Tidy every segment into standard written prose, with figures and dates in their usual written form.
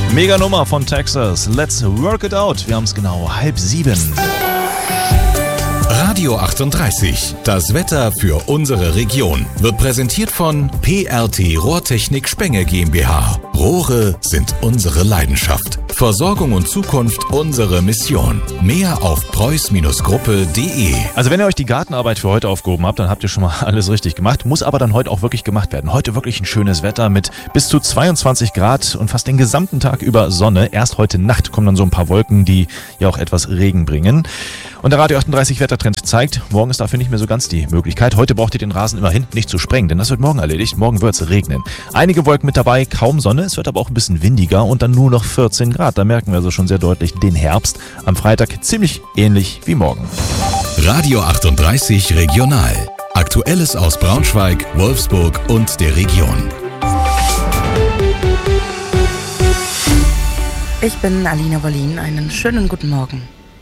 Mega Nummer von Texas. Let's work it out. Wir haben es genau 6:30. Radio 38. Das Wetter für unsere Region wird präsentiert von PRT Rohrtechnik Spenge GmbH. Rohre sind unsere Leidenschaft. Versorgung und Zukunft unsere Mission. Mehr auf preuß-gruppe.de. Also wenn ihr euch die Gartenarbeit für heute aufgehoben habt, dann habt ihr schon mal alles richtig gemacht. Muss aber dann heute auch wirklich gemacht werden. Heute wirklich ein schönes Wetter mit bis zu 22 Grad und fast den gesamten Tag über Sonne. Erst heute Nacht kommen dann so ein paar Wolken, die ja auch etwas Regen bringen. Und der Radio 38 Wettertrend zeigt, morgen ist dafür nicht mehr so ganz die Möglichkeit. Heute braucht ihr den Rasen immerhin nicht zu sprengen, denn das wird morgen erledigt. Morgen wird es regnen. Einige Wolken mit dabei, kaum Sonne. Es wird aber auch ein bisschen windiger und dann nur noch 14 Grad. Da merken wir also schon sehr deutlich den Herbst. Am Freitag ziemlich ähnlich wie morgen. Radio 38 Regional. Aktuelles aus Braunschweig, Wolfsburg und der Region. Ich bin Alina Wollin. Einen schönen guten Morgen.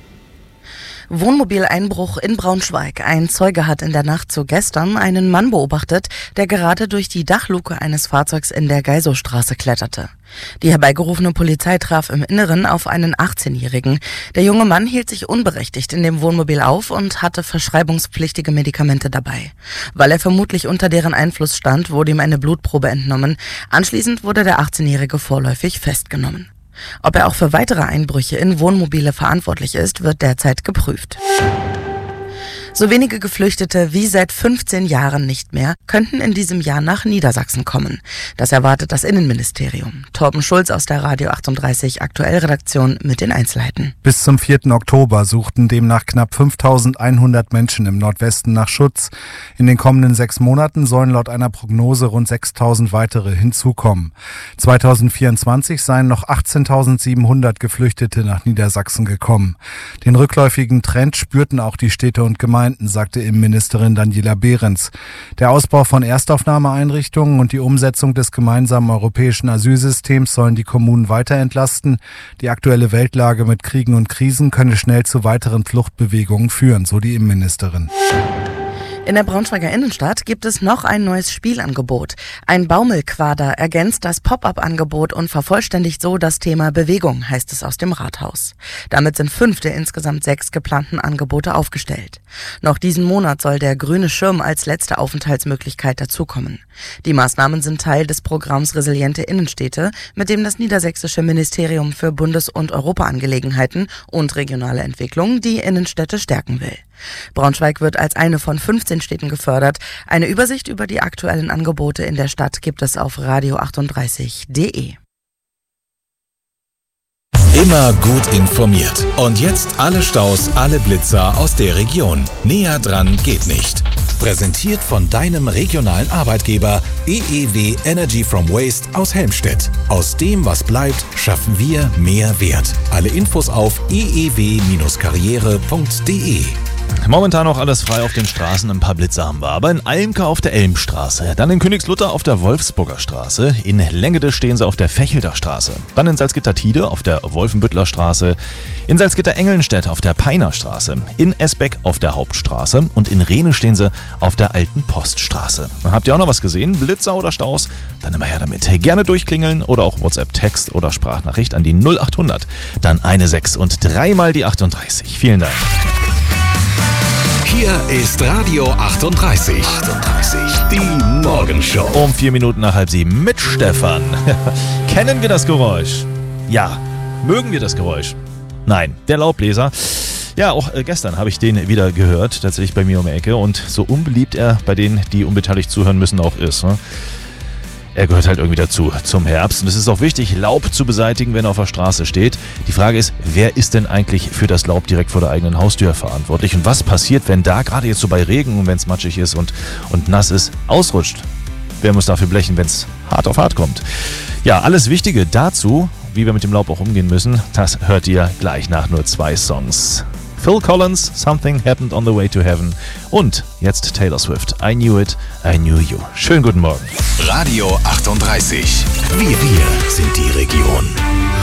Wohnmobileinbruch in Braunschweig. Ein Zeuge hat in der Nacht zu gestern einen Mann beobachtet, der gerade durch die Dachluke eines Fahrzeugs in der Geisowstraße kletterte. Die herbeigerufene Polizei traf im Inneren auf einen 18-Jährigen. Der junge Mann hielt sich unberechtigt in dem Wohnmobil auf und hatte verschreibungspflichtige Medikamente dabei. Weil er vermutlich unter deren Einfluss stand, wurde ihm eine Blutprobe entnommen. Anschließend wurde der 18-Jährige vorläufig festgenommen. Ob er auch für weitere Einbrüche in Wohnmobile verantwortlich ist, wird derzeit geprüft. So wenige Geflüchtete wie seit 15 Jahren nicht mehr könnten in diesem Jahr nach Niedersachsen kommen. Das erwartet das Innenministerium. Torben Schulz aus der Radio 38 Aktuellredaktion mit den Einzelheiten. Bis zum 4. Oktober suchten demnach knapp 5.100 Menschen im Nordwesten nach Schutz. In den kommenden 6 Monaten sollen laut einer Prognose rund 6.000 weitere hinzukommen. 2024 seien noch 18.700 Geflüchtete nach Niedersachsen gekommen. Den rückläufigen Trend spürten auch die Städte und Gemeinden, sagte Innenministerin Daniela Behrens. Der Ausbau von Erstaufnahmeeinrichtungen und die Umsetzung des gemeinsamen europäischen Asylsystems sollen die Kommunen weiter entlasten. Die aktuelle Weltlage mit Kriegen und Krisen könne schnell zu weiteren Fluchtbewegungen führen, so die Innenministerin. In der Braunschweiger Innenstadt gibt es noch ein neues Spielangebot. Ein Baumelquader ergänzt das Pop-up-Angebot und vervollständigt so das Thema Bewegung, heißt es aus dem Rathaus. Damit sind 5 der insgesamt 6 geplanten Angebote aufgestellt. Noch diesen Monat soll der grüne Schirm als letzte Aufenthaltsmöglichkeit dazukommen. Die Maßnahmen sind Teil des Programms Resiliente Innenstädte, mit dem das Niedersächsische Ministerium für Bundes- und Europaangelegenheiten und regionale Entwicklung die Innenstädte stärken will. Braunschweig wird als eine von 15 Städten gefördert. Eine Übersicht über die aktuellen Angebote in der Stadt gibt es auf radio38.de. Immer gut informiert. Und jetzt alle Staus, alle Blitzer aus der Region. Näher dran geht nicht. Präsentiert von deinem regionalen Arbeitgeber EEW Energy from Waste aus Helmstedt. Aus dem, was bleibt, schaffen wir mehr Wert. Alle Infos auf eew-karriere.de. Momentan noch alles frei auf den Straßen, ein paar Blitzer haben wir. Aber in Almke auf der Elmstraße, dann in Königslutter auf der Wolfsburger Straße, in Lengede stehen sie auf der Fechelder Straße, dann in Salzgitter-Tiede auf der Wolfenbüttler Straße, in Salzgitter-Engelnstedt auf der Peiner Straße, in Esbeck auf der Hauptstraße und in Rehne stehen sie auf der Alten Poststraße. Habt ihr auch noch was gesehen? Blitzer oder Staus? Dann immer her damit. Gerne durchklingeln oder auch WhatsApp-Text oder Sprachnachricht an die 0800, dann 16 und 3 mal die 38. Vielen Dank. Hier ist Radio 38. Die Morgenshow. Um 4 Minuten nach 6:30 mit Stefan. Kennen wir das Geräusch? Ja. Mögen wir das Geräusch? Nein. Der Laubbläser. Ja, auch gestern habe ich den wieder gehört, tatsächlich bei mir um die Ecke. Und so unbeliebt er bei denen, die unbeteiligt zuhören müssen, auch ist. Ne? Er gehört halt irgendwie dazu, zum Herbst. Und es ist auch wichtig, Laub zu beseitigen, wenn er auf der Straße steht. Die Frage ist, wer ist denn eigentlich für das Laub direkt vor der eigenen Haustür verantwortlich? Und was passiert, wenn da gerade jetzt so bei Regen und wenn es matschig ist und nass ist, ausrutscht? Wer muss dafür blechen, wenn es hart auf hart kommt? Ja, alles Wichtige dazu, wie wir mit dem Laub auch umgehen müssen, das hört ihr gleich nach nur 2 Songs. Phil Collins, Something Happened on the Way to Heaven. Und jetzt Taylor Swift, I Knew It, I Knew You. Schönen guten Morgen. Radio 38. Wir sind die Region.